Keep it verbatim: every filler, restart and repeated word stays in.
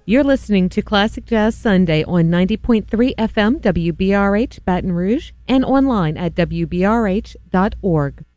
You're listening to Classic Jazz Sunday on ninety point three F M W B R H Baton Rouge and online at W B R H dot org.